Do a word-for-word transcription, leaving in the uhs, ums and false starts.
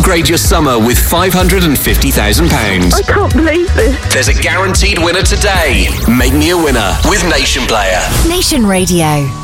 Upgrade your summer with five hundred fifty thousand pounds. I can't believe this. There's a guaranteed winner today. Make me a winner with Nation Player. Nation Radio.